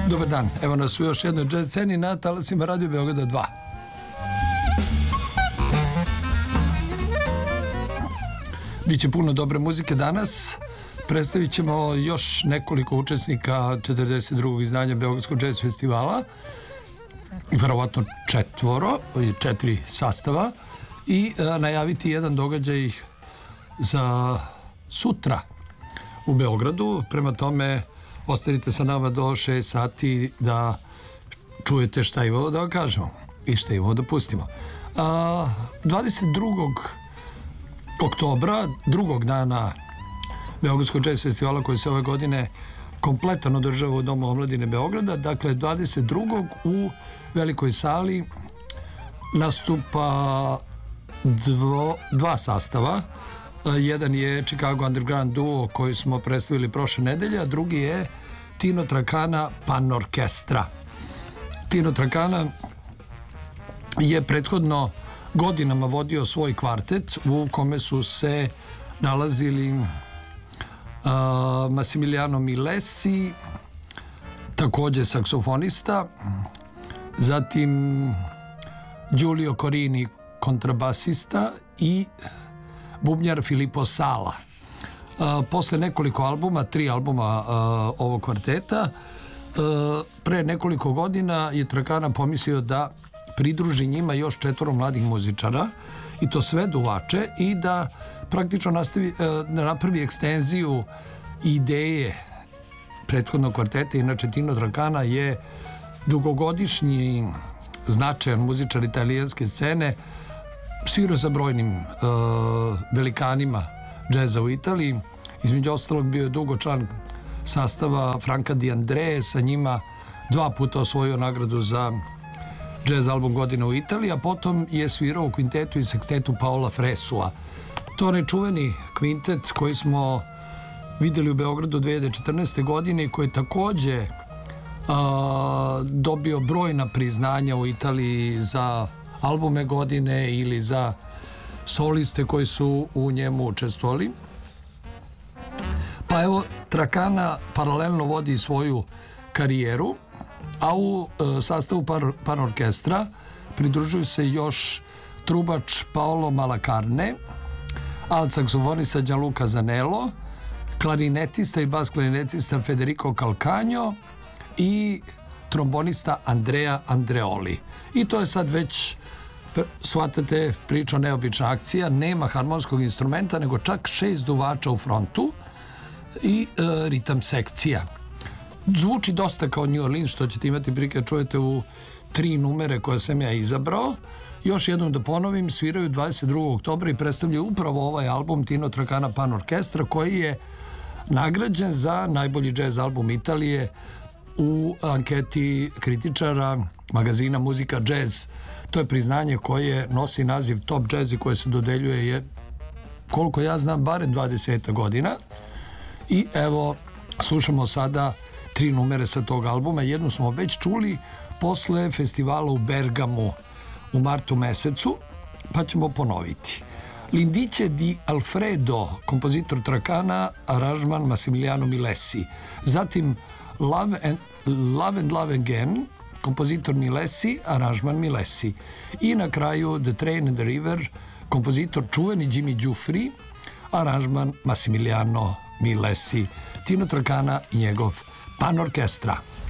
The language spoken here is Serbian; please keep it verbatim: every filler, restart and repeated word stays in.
Dobar dan, evo nas u još jednoj jazz sceni na talasima Radio Beograda dva. Biće puno dobre muzike danas. Predstavit ćemo još nekoliko učesnika četrdeset drugog izdanja Beogradskog jazz festivala. Verovatno četvoro, četiri sastava. I a, najaviti jedan događaj za sutra u Beogradu. Prema tome, ostanite sa nama do šest sati da čujete šta imamo da vam kažemo i šta imamo da pustimo. A, dvadeset drugog oktobra, drugog dana Beogradskog jazz festivala koji se ove godine kompletan održava u Domu omladine Beograda, dakle dvadeset drugog u velikoj sali nastupa dvo, dva sastava. Jedan je Chicago Underground duo koji smo predstavili prošle nedelje, a drugi je Tino Trakana Pan Orkestra. Tino Trakana je prethodno godinama vodio svoj kvartet u kome su se nalazili uh, Massimiliano Milesi, takođe saksofonista, zatim Giulio Corini, kontrabasista, i bubnjar Filippo Sala. Uh, posle nekoliko albuma, tri albuma uh, ovog kvarteta, uh, pre nekoliko godina je Trakana pomislio da pridruži njima još četvoro mladih muzičara, i to sve duvače, i da praktično nastavi, uh, da napravi ekstenziju ideje prethodnog kvarteta. Inače, Tino Trakana je dugogodišnji značajan muzičar italijanske scene, svirao za brojnim uh, velikanima džeza u Italiji. Između ostalog bio je dugo član sastava Franca Di André, sa njima dva puta osvojio nagradu za džez album godine u Italiji, a potom je svirao u kvintetu i sekstetu Paola Fresua. To je nečuveni kvintet koji smo videli u Beogradu dve hiljade četrnaeste. godine i koji je takođe uh, dobio brojna priznanja u Italiji za albume godine ili za soliste koji su u njemu učestvovali. Pa evo, Trakana paralelno vodi svoju karijeru, a u uh, sastavu Pan, Pan Orkestra pridružuju se još trubač Paolo Malacarne, alt saksofonista Gianluca Zanello, klarinetista i bas klarinetista Federico Calcagno i trombonista Andrea Andreoli. I to je sad već, shvatate, priča neobična akcija, nema harmonskog instrumenta, nego čak šest duvača u frontu i e, ritam sekcija. Zvuči dosta kao New Orleans, što ćete imati prilike da čujete u tri numere koje sam ja izabrao. Još jednom da ponovim, sviraju dvadeset drugog oktobra i predstavljaju upravo ovaj album Tino Trakana Pan Orkestra, koji je nagrađen za najbolji jazz album Italije u anketi kritičara magazina Muzika Jazz. To je priznanje koje nosi naziv Top Jazz i koje se dodeljuje, je, koliko ja znam, barem dvadeset godina. I evo, slušamo sada tri numere sa tog albuma. Jednu smo već čuli posle festivala u Bergamu u martu mesecu, pa ćemo ponoviti. L'Indice di Alfredo, kompozitor Trakana, aranžman Massimiliano Milesi. Zatim Love and, Love and Love Again, kompozitor Milesi, aranžman Milesi. I na kraju The Train and the River, kompozitor čuveni Jimmy Giuffre, aranžman Massimiliano Milesi. Tino Trakana i njegov Pan Orkestra.